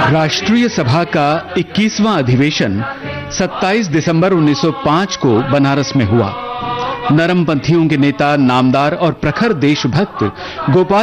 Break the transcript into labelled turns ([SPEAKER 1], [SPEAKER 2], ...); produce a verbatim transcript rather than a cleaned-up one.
[SPEAKER 1] राष्ट्रीय सभा का इक्कीसवां अधिवेशन सत्ताईस दिसंबर उन्नीस सौ पाँच को बनारस में हुआ। नरमपंथियों के नेता नामदार और प्रखर देशभक्त गोपाल